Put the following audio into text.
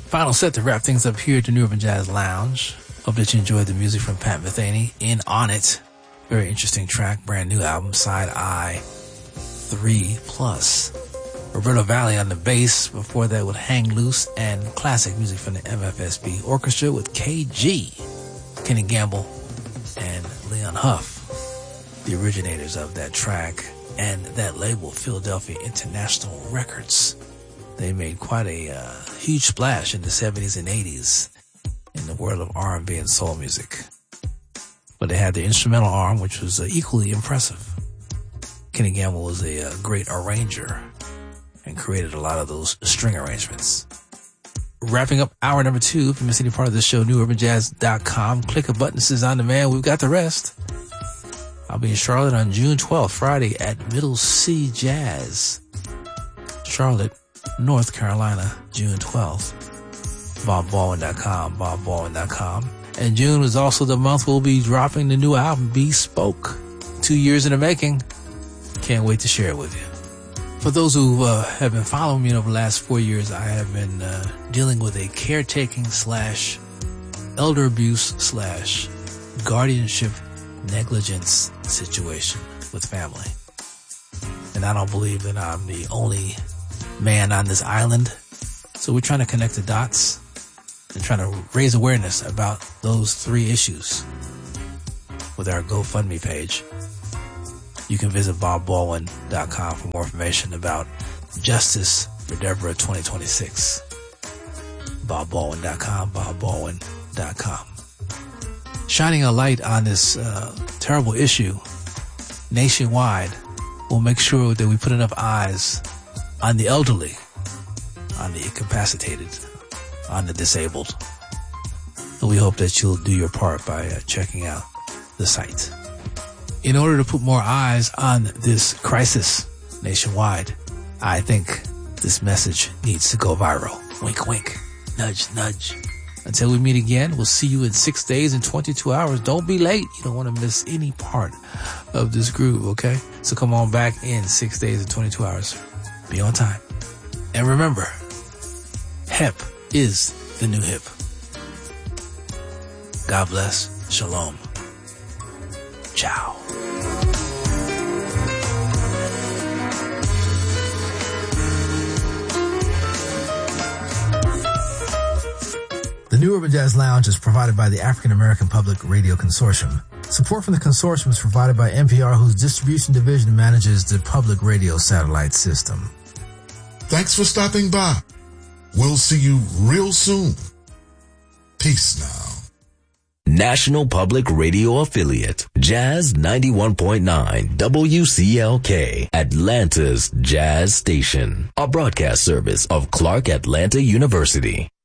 Final set to wrap things up here at the New Urban Jazz Lounge. Hope that you enjoyed the music from Pat Metheny. In On It, very interesting track, brand new album, Side Eye 3+. Roberto Valle on the bass, before that with Hang Loose, and classic music from the MFSB Orchestra with KG, Kenny Gamble, and Leon Huff, the originators of that track and that label, Philadelphia International Records. They made quite a huge splash in the 70s and 80s in the world of R&B and soul music. But they had the instrumental arm, which was equally impressive. Kenny Gamble was a great arranger and created a lot of those string arrangements. Wrapping up hour number 2. If you missed any part of the show, newurbanjazz.com. Click a button that says On Demand. We've got the rest. I'll be in Charlotte on June 12th, Friday at Middle C Jazz. Charlotte, North Carolina, June 12th. BobBaldwin.com, BobBaldwin.com. And June is also the month we'll be dropping the new album, Bespoke. 2 years in the making. Can't wait to share it with you. For those who have been following me over the last 4 years, I have been dealing with a caretaking / elder abuse / guardianship negligence situation with family. And I don't believe that I'm the only man on this island. So we're trying to connect the dots and trying to raise awareness about those 3 issues with our GoFundMe page. You can visit BobBaldwin.com for more information about Justice for Deborah 2026. BobBaldwin.com, BobBaldwin.com. Shining a light on this terrible issue nationwide will make sure that we put enough eyes on the elderly, on the incapacitated, on the disabled. And we hope that you'll do your part by checking out the site. In order to put more eyes on this crisis nationwide, I think this message needs to go viral. Wink, wink. Nudge, nudge. Until we meet again, we'll see you in 6 days and 22 hours. Don't be late. You don't want to miss any part of this groove, okay? So come on back in 6 days and 22 hours. Be on time. And remember, hep is the new hip. God bless. Shalom. Ciao. The New Urban Jazz Lounge is provided by the African American Public Radio Consortium. Support from the consortium is provided by NPR, whose distribution division manages the public radio satellite system. Thanks for stopping by. We'll see you real soon. Peace now. National Public Radio Affiliate, Jazz 91.9 WCLK, Atlanta's Jazz Station, a broadcast service of Clark Atlanta University.